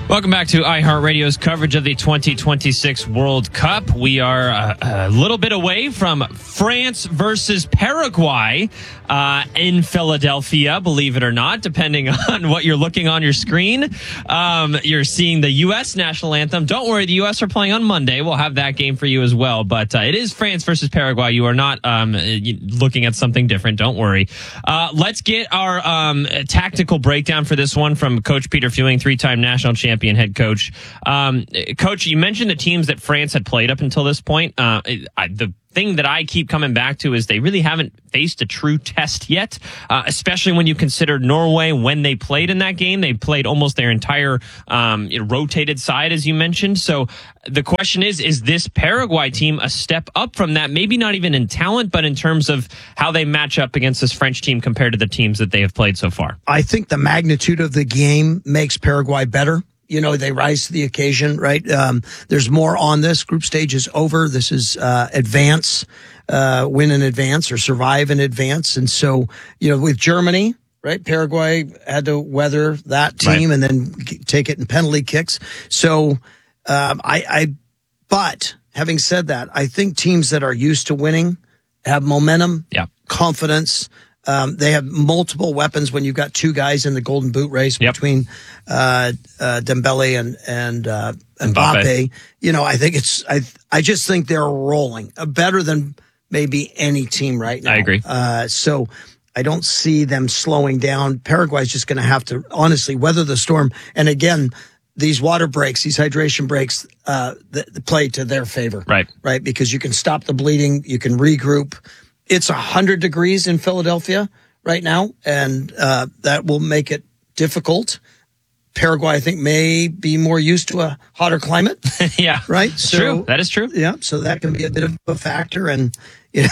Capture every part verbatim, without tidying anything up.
Welcome back to iHeartRadio's coverage of the twenty twenty-six World Cup. We are uh, a little bit away from France versus Paraguay uh, in Philadelphia, believe it or not, depending on what you're looking on your screen. Um, you're seeing the U S national anthem. Don't worry, the U S are playing on Monday. We'll have that game for you as well. But uh, it is France versus Paraguay. You are not um, looking at something different. Don't worry. Uh, let's get our um, tactical breakdown for this one from Coach Peter Fewing, three-time national champion. Head coach. Um, coach, you mentioned the teams that France had played up until this point. Uh, I, the thing that I keep coming back to is they really haven't faced a true test yet, uh, especially when you consider Norway when they played in that game. They played almost their entire um, rotated side, as you mentioned. So the question is, is this Paraguay team a step up from that? Maybe not even in talent, but in terms of how they match up against this French team compared to the teams that they have played so far? I think the magnitude of the game makes Paraguay better. You know, they rise to the occasion, right? Um, there's more on this. Group stage is over. This is uh, advance, uh, win in advance or survive in advance. And so, you know, with Germany, right, Paraguay had to weather that team right. and then take it in penalty kicks. So, um, I, I, but having said that, I think teams that are used to winning have momentum, yeah. confidence. Um, they have multiple weapons when you've got two guys in the golden boot race yep. between uh, uh, Dembele and and uh, Mbappe. Mbappe. You know, I think it's I I just think they're rolling uh, better than maybe any team right now. I agree. Uh, so I don't see them slowing down. Paraguay's just going to have to honestly weather the storm. And again, these water breaks, these hydration breaks, uh, the, the play to their favor. Right. Right. Because you can stop the bleeding, you can regroup. It's one hundred degrees in Philadelphia right now, and uh, that will make it difficult. Paraguay, I think, may be more used to a hotter climate. yeah. Right? So, true. That is true. Yeah. So that can be a bit of a factor. And yeah,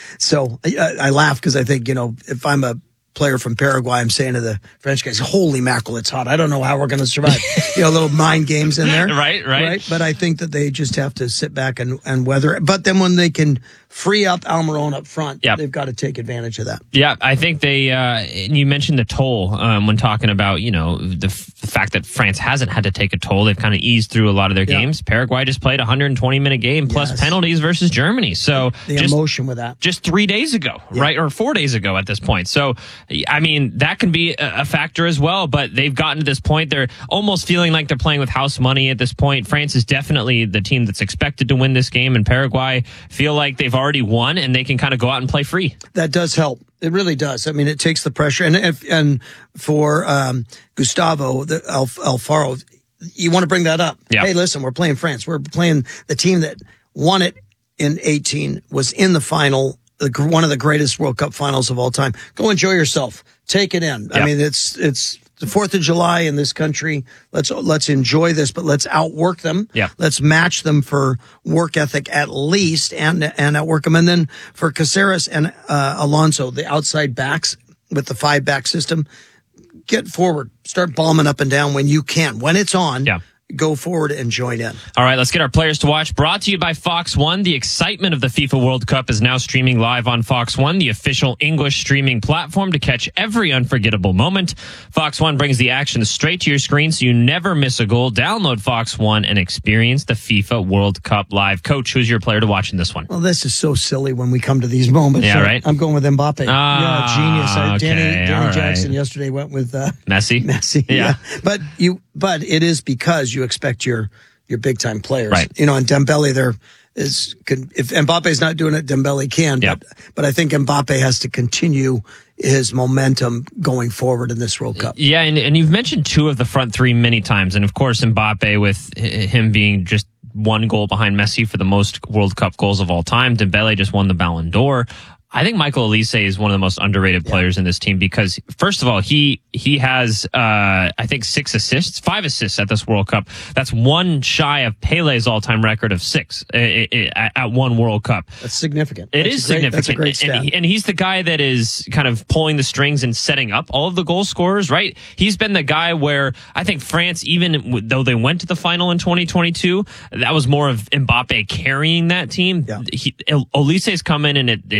so I, I laugh because I think, you know, if I'm a player from Paraguay, I'm saying to the French guys, holy mackerel, it's hot. I don't know how we're going to survive. You know, little mind games in there. right, right, right. But I think that they just have to sit back and, and weather it. But then when they can free up Almiron up front, yep. they've got to take advantage of that. Yeah, I think they, uh, and you mentioned the toll um, when talking about, you know, the, f- the fact that France hasn't had to take a toll. They've kind of eased through a lot of their yep. games. Paraguay just played a one hundred twenty minute game plus yes. penalties versus Germany. So the just, emotion with that. Just three days ago, yep. right? Or four days ago at this point. So, I mean, that can be a, a factor as well, but they've gotten to this point. They're almost feeling like they're playing with house money at this point. France is definitely the team that's expected to win this game, and Paraguay feel like they've already won and they can kind of go out and play free. That does help. It really does. I mean, it takes the pressure. And if, and for um, Gustavo the Alf, Alfaro, you want to bring that up. Yeah. Hey, listen, we're playing France. We're playing the team that won it in eighteen, was in the final, one of the greatest World Cup finals of all time. Go enjoy yourself. Take it in. Yeah. I mean, it's it's the fourth of July in this country. Let's let's enjoy this, but let's outwork them. Yeah. Let's match them for work ethic at least, and and outwork them. And then for Caceres and uh, Alonso, the outside backs with the five back system, get forward, start bombing up and down when you can, when it's on. Yeah. Go forward and join in. All right, let's get our players to watch. Brought to you by Fox One. The excitement of the FIFA World Cup is now streaming live on Fox One, the official English streaming platform to catch every unforgettable moment. Fox One brings the action straight to your screen so you never miss a goal. Download Fox One and experience the FIFA World Cup live. Coach, who's your player to watch in this one? Well, this is so silly when we come to these moments. Yeah, so right? I'm going with Mbappe. Ah, yeah, genius. I, okay, Danny, Danny right. Jackson yesterday went with uh, Messi. Messi. Yeah. yeah. But you, but it is because you expect your your big time players. Right. You know, and Dembele there is could if Mbappe's not doing it, Dembele can. Yep. But but I think Mbappe has to continue his momentum going forward in this World Cup. Yeah, and, and you've mentioned two of the front three many times, and of course Mbappe with him being just one goal behind Messi for the most World Cup goals of all time. Dembele just won the Ballon d'Or. I think Michael Olise is one of the most underrated players yeah. in this team because, first of all, he he has, uh, I think, six assists, five assists at this World Cup. That's one shy of Pele's all-time record of six at, at one World Cup. That's significant. It that's is great, significant. That's a great stat. And, he, and he's the guy that is kind of pulling the strings and setting up all of the goal scorers, right? He's been the guy where I think France, even though they went to the final in twenty twenty-two, that was more of Mbappe carrying that team. Yeah. He, Olise's come in and it, it's kind of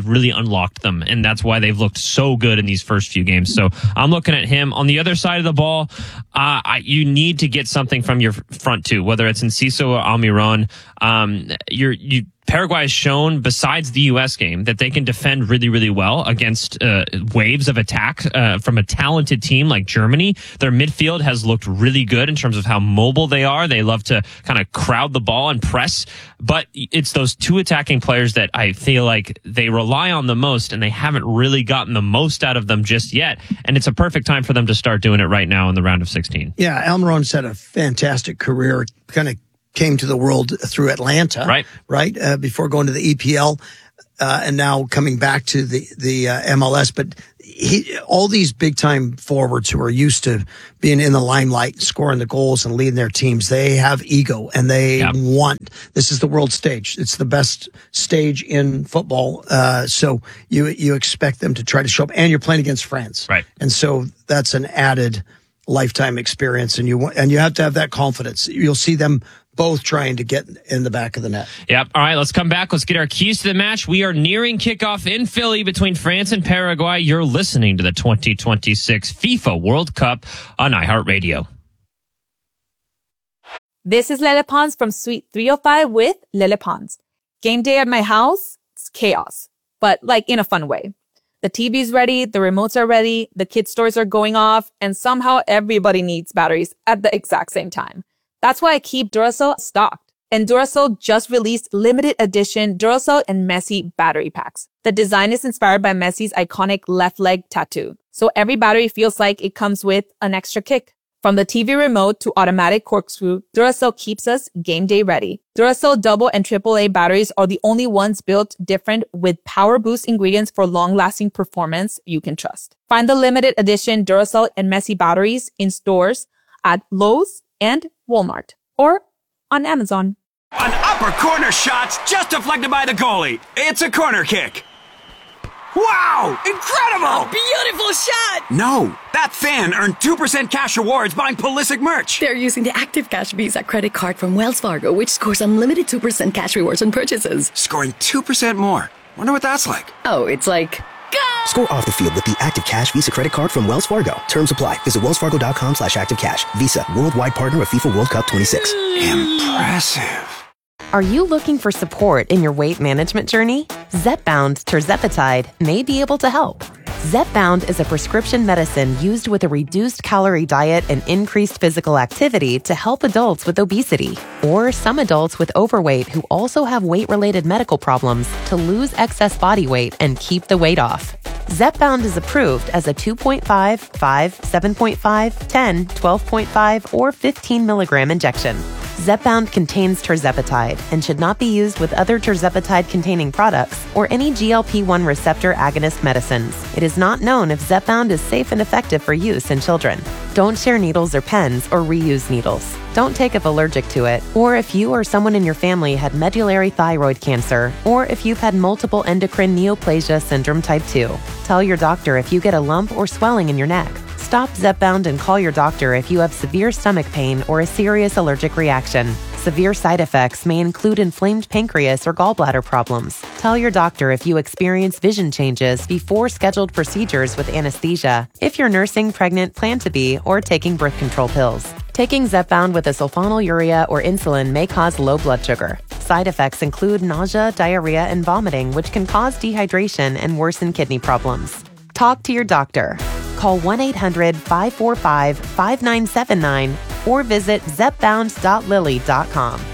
have really unlocked them, and that's why they've looked so good in these first few games. So I'm looking at him. On the other side of the ball, uh, I, you need to get something from your front two, whether it's Enciso or Almiron. Um, you're, you Paraguay has shown, besides the U S game, that they can defend really, really well against uh, waves of attack uh, from a talented team like Germany. Their midfield has looked really good in terms of how mobile they are. They love to kind of crowd the ball and press, but it's those two attacking players that I feel like they rely on the most, and they haven't really gotten the most out of them just yet. And it's a perfect time for them to start doing it right now in the round of sixteen. Yeah, Almiron's had a fantastic career, kind of came to the world through Atlanta, right? Right, uh, before going to the E P L, uh, and now coming back to the the uh, M L S. But he, all these big time forwards who are used to being in the limelight, scoring the goals and leading their teams, they have ego and they yep. want. This is the world stage. It's the best stage in football. Uh, so you you expect them to try to show up, and you're playing against France, right? And so that's an added lifetime experience, and you and you have to have that confidence. You'll see them both trying to get in the back of the net. Yep. All right, let's come back. Let's get our keys to the match. We are nearing kickoff in Philly between France and Paraguay. You're listening to the twenty twenty-six FIFA World Cup on iHeartRadio. This is Lele Pons from Suite three oh five with Lele Pons. Game day at my house, it's chaos, but like in a fun way. The T V's ready, the remotes are ready, the kids' toys are going off, and somehow everybody needs batteries at the exact same time. That's why I keep Duracell stocked. And Duracell just released limited edition Duracell and Messi battery packs. The design is inspired by Messi's iconic left leg tattoo. So every battery feels like it comes with an extra kick. From the T V remote to automatic corkscrew, Duracell keeps us game day ready. Duracell double and triple A batteries are the only ones built different with power boost ingredients for long-lasting performance you can trust. Find the limited edition Duracell and Messi batteries in stores at Lowe's and Walmart or on Amazon. An upper corner shot's just deflected by the goalie. It's a corner kick. Wow! Incredible! A beautiful shot! No, that fan earned two percent cash rewards buying Pulisic merch. They're using the Active Cash Visa credit card from Wells Fargo, which scores unlimited two percent cash rewards on purchases. Scoring two percent more. Wonder what that's like. Oh, it's like... Go! Score off the field with the Active Cash Visa credit card from Wells Fargo. Terms apply. Visit wellsfargo.com slash active cash. Visa, worldwide partner of FIFA World Cup twenty-six. Impressive. Are you looking for support in your weight management journey? Zepbound tirzepatide may be able to help. Zepbound is a prescription medicine used with a reduced calorie diet and increased physical activity to help adults with obesity or some adults with overweight who also have weight-related medical problems to lose excess body weight and keep the weight off. Zepbound is approved as a two point five, five, seven point five, ten, twelve point five, or fifteen milligram injection. Zepbound contains tirzepatide and should not be used with other tirzepatide-containing products or any G L P one receptor agonist medicines. It is not known if Zepbound is safe and effective for use in children. Don't share needles or pens or reuse needles. Don't take if allergic to it, or if you or someone in your family had medullary thyroid cancer, or if you've had multiple endocrine neoplasia syndrome type two. Tell your doctor if you get a lump or swelling in your neck. Stop Zepbound and call your doctor if you have severe stomach pain or a serious allergic reaction. Severe side effects may include inflamed pancreas or gallbladder problems. Tell your doctor if you experience vision changes before scheduled procedures with anesthesia, if you're nursing, pregnant, plan to be, or taking birth control pills. Taking Zepbound with a sulfonylurea or insulin may cause low blood sugar. Side effects include nausea, diarrhea, and vomiting, which can cause dehydration and worsen kidney problems. Talk to your doctor. Call one eight hundred, five four five, five nine seven nine or visit zepbound dot lilly dot com.